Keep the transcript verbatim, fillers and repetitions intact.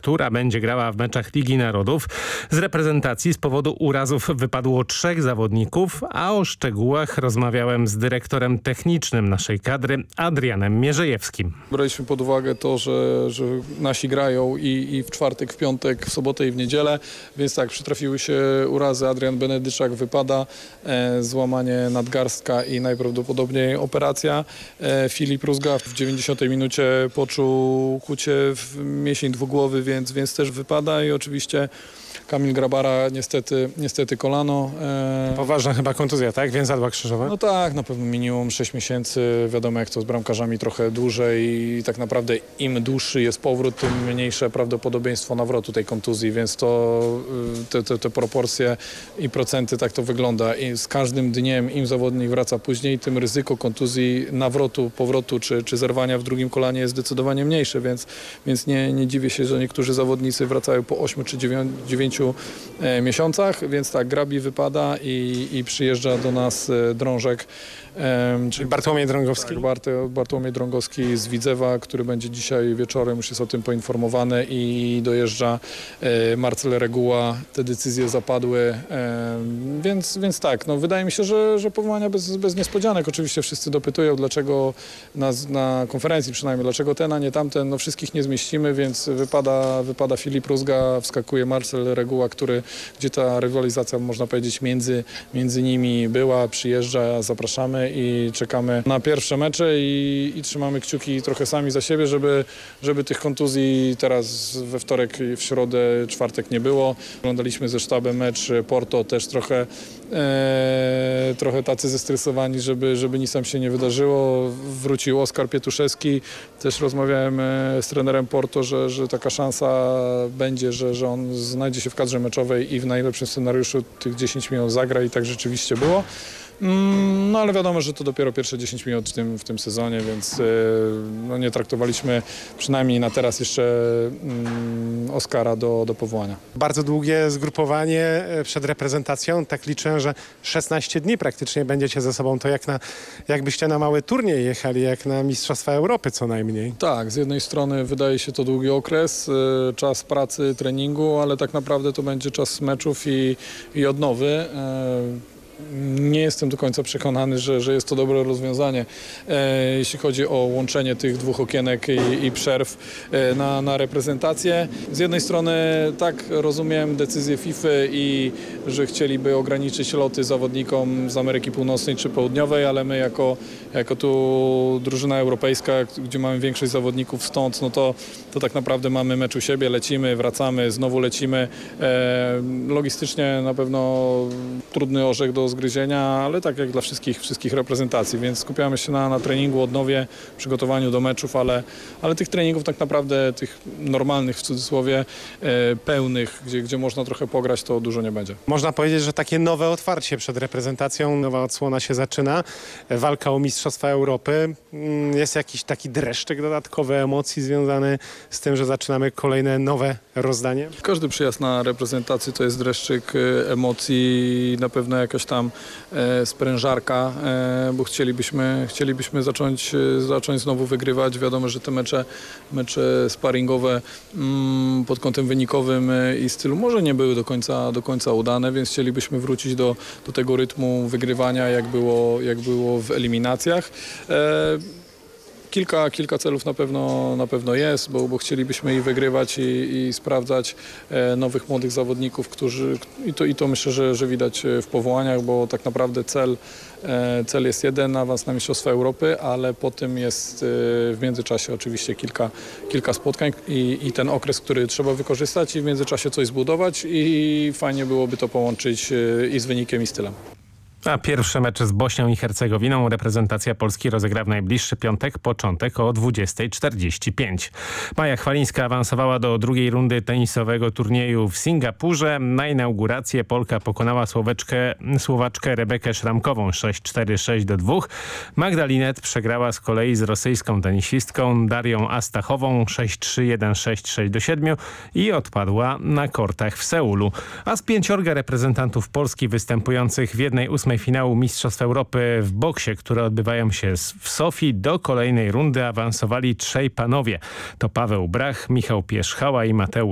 która będzie grała w meczach Ligi Narodów. Z reprezentacji z powodu urazów wypadło trzech zawodników, a o szczegółach rozmawiałem z dyrektorem technicznym naszej kadry, Adrianem Mierzejewskim. Braliśmy pod uwagę to, że, że nasi grają i, i w czwartek, w piątek, w sobotę i w niedzielę, więc tak, przytrafiły się urazy. Adrian Benedyczak wypada, e, złamanie nadgarstka i najprawdopodobniej operacja. E, Filip Rózga w dziewięćdziesiątej minucie poczuł kucie w mięsień dwugłowy, więc, więc też wypada i oczywiście Kamil Grabara niestety, niestety kolano. E... Poważna chyba kontuzja, tak? Więzadła krzyżowe? No tak, na pewno minimum sześć miesięcy. Wiadomo, jak to z bramkarzami, trochę dłużej i tak naprawdę im dłuższy jest powrót, tym mniejsze prawdopodobieństwo nawrotu tej kontuzji, więc to te, te, te proporcje i procenty tak to wygląda. I z każdym dniem im zawodnik wraca później, tym ryzyko kontuzji nawrotu, powrotu czy, czy zerwania w drugim kolanie jest zdecydowanie mniejsze, więc, więc nie, nie dziwię się, że niektórzy zawodnicy wracają po ośmiu czy dziewięciu miesiącach, więc tak, Grabi wypada i, i przyjeżdża do nas Drążek. Um, czyli Bartłomiej Drągowski. Tak, Bart, Bartłomiej Drągowski z Widzewa, który będzie dzisiaj wieczorem, już jest o tym poinformowany i dojeżdża e, Marcel Reguła. Te decyzje zapadły, e, więc, więc tak, no, wydaje mi się, że, że powołania bez, bez niespodzianek. Oczywiście wszyscy dopytują, dlaczego na, na konferencji przynajmniej, dlaczego ten, a nie tamten. No, wszystkich nie zmieścimy, więc wypada, wypada Filip Rózga, wskakuje Marcel Reguła, który, gdzie ta rywalizacja, można powiedzieć, między, między nimi była, przyjeżdża, zapraszamy i czekamy na pierwsze mecze i, i trzymamy kciuki trochę sami za siebie, żeby, żeby tych kontuzji teraz we wtorek, w środę, czwartek nie było. Oglądaliśmy ze sztabem mecz Porto, też trochę, e, trochę tacy zestresowani, żeby, żeby nic tam się nie wydarzyło. Wrócił Oskar Pietuszewski, też rozmawiałem z trenerem Porto, że, że taka szansa będzie, że, że on znajdzie się w kadrze meczowej i w najlepszym scenariuszu tych dziesięć minut zagra i tak rzeczywiście było. No ale wiadomo, że to dopiero pierwsze dziesięć minut w tym, w tym sezonie, więc no, nie traktowaliśmy przynajmniej na teraz jeszcze um, Oskara do, do powołania. Bardzo długie zgrupowanie przed reprezentacją. Tak liczę, że szesnaście dni praktycznie będziecie ze sobą. To jak na, jakbyście na mały turniej jechali, jak na Mistrzostwa Europy co najmniej. Tak, z jednej strony wydaje się to długi okres, czas pracy, treningu, ale tak naprawdę to będzie czas meczów i, i odnowy. Nie jestem do końca przekonany, że, że jest to dobre rozwiązanie, e, jeśli chodzi o łączenie tych dwóch okienek i, i przerw e, na, na reprezentację. Z jednej strony tak rozumiem decyzję FIFA i że chcieliby ograniczyć loty zawodnikom z Ameryki Północnej czy Południowej, ale my jako, jako tu drużyna europejska, gdzie mamy większość zawodników stąd, no to, to tak naprawdę mamy mecz u siebie, lecimy, wracamy, znowu lecimy. E, logistycznie na pewno trudny orzech do zgryzienia, ale tak jak dla wszystkich, wszystkich reprezentacji, więc skupiamy się na, na treningu, odnowie, przygotowaniu do meczów, ale, ale tych treningów tak naprawdę, tych normalnych w cudzysłowie, e, pełnych, gdzie, gdzie można trochę pograć, to dużo nie będzie. Można powiedzieć, że takie nowe otwarcie przed reprezentacją, nowa odsłona się zaczyna, walka o Mistrzostwa Europy. Jest jakiś taki dreszczyk dodatkowy emocji związany z tym, że zaczynamy kolejne nowe rozdanie? Każdy przyjazd na reprezentację to jest dreszczyk emocji, na pewno jakaś tam e, sprężarka, e, bo chcielibyśmy, chcielibyśmy zacząć, zacząć znowu wygrywać. Wiadomo, że te mecze, mecze sparingowe mm, pod kątem wynikowym i stylu może nie były do końca, do końca udane, więc chcielibyśmy wrócić do, do tego rytmu wygrywania, jak było, jak było w eliminacjach. E, Kilka, kilka celów na pewno, na pewno jest, bo, bo chcielibyśmy i wygrywać i, i sprawdzać e, nowych młodych zawodników, którzy i to, i to myślę, że, że widać w powołaniach, bo tak naprawdę cel, e, cel jest jeden, awans na Mistrzostwa Europy, ale po tym jest e, w międzyczasie oczywiście kilka, kilka spotkań i, i ten okres, który trzeba wykorzystać i w międzyczasie coś zbudować i fajnie byłoby to połączyć e, i z wynikiem i stylem. A pierwsze mecze z Bośnią i Hercegowiną reprezentacja Polski rozegra w najbliższy piątek, początek o dwudziestej czterdzieści pięć. Maja Chwalińska awansowała do drugiej rundy tenisowego turnieju w Singapurze. Na inaugurację Polka pokonała Słoweczkę, Słowaczkę Rebekę Szramkową sześć cztery sześć do dwóch. Magdalinet przegrała z kolei z rosyjską tenisistką Darią Astachową sześć trzy jeden sześć sześć do siedmiu i odpadła na kortach w Seulu. A z pięciorga reprezentantów Polski występujących w jednej ósmej finału Mistrzostw Europy w boksie, które odbywają się w Sofii, do kolejnej rundy awansowali trzej panowie. To Paweł Brach, Michał Pierzchała i Mateusz